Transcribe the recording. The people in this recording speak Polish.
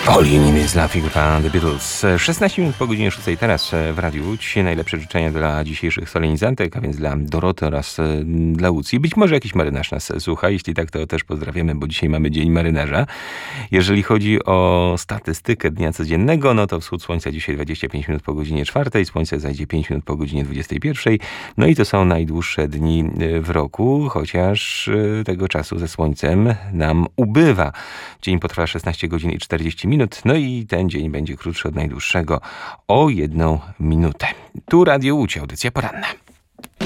All You Need Is Love, grupa The Beatles. 16 minut po godzinie 6 teraz w Radiu Łódź. Najlepsze życzenia dla dzisiejszych solenizantek, a więc dla Doroty oraz dla Łucji. Być może jakiś marynarz nas słucha. Jeśli tak, to też pozdrawiamy, bo dzisiaj mamy Dzień Marynarza. Jeżeli chodzi o statystykę dnia codziennego, no to wschód słońca dzisiaj 25 minut po godzinie 4, słońce zajdzie 5 minut po godzinie 21. No i to są najdłuższe dni w roku, chociaż tego czasu ze słońcem nam ubywa. Dzień potrwa 16 godzin i 40 minut, no i ten dzień będzie krótszy od najdłuższego o 1 minutę. Tu Radio Łódź, audycja poranna.